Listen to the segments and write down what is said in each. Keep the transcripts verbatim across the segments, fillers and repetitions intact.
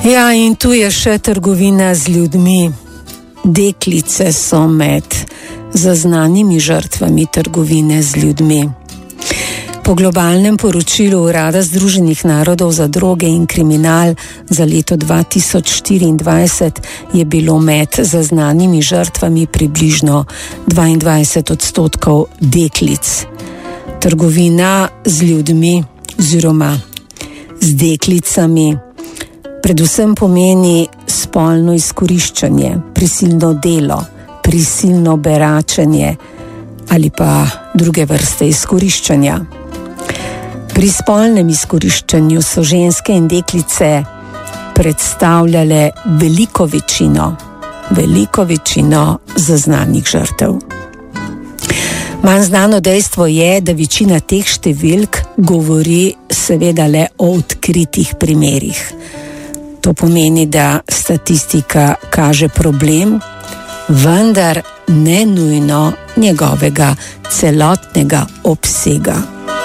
Ja, in tu je še trgovina z ljudmi. Deklice so med zaznanimi žrtvami trgovine z ljudmi. Po globalnem poročilu Urada Združenih narodov za droge in kriminal za leto dva tisoč štiriindvajset je bilo med zaznanimi žrtvami približno dvaindvajset odstotkov deklic. Trgovina z ljudmi oziroma z deklicami predvsem pomeni spolno izkoriščanje, prisilno delo, prisilno beračenje ali pa druge vrste izkoriščanja. Pri spolnem izkoriščanju so ženske in deklice predstavljale veliko večino, veliko večino zaznanih žrtev. Manj znano dejstvo je, da večina teh številk govori seveda le o odkritih primerih. To pomeni, da statistika kaže problem, vendar ne nujno njegovega celotnega obsega.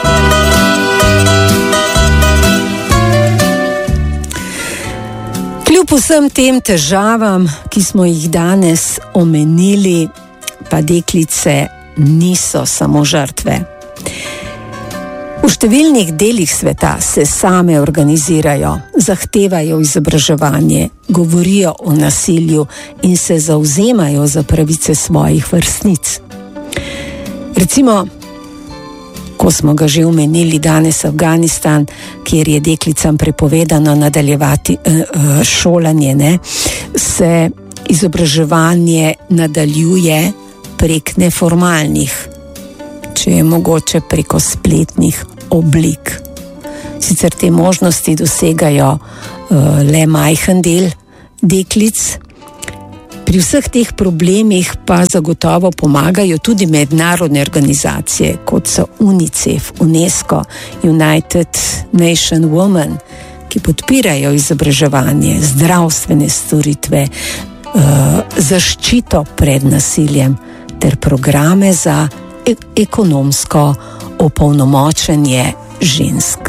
Kljub vsem tem težavam, ki smo jih danes omenili, pa deklice niso samo žrtve. V številnih delih sveta se same organizirajo, zahtevajo izobraževanje, govorijo o nasilju in se zavzemajo za pravice svojih vrstnic. Recimo, ko smo ga že omenili danes Afganistan, kjer je deklicam prepovedano nadaljevati uh, šolanje, ne, se izobraževanje nadaljuje prek neformalnih, če je mogoče preko spletnih oblik. Sicer te možnosti dosegajo uh, le majhen del deklic. Pri vseh teh problemih pa zagotovo pomagajo tudi mednarodne organizacije, kot so UNICEF, UNESCO, United Nations Women, ki podpirajo izobraževanje, zdravstvene storitve, uh, zaščito pred nasiljem ter programe za ekonomsko opolnomočenje žensk.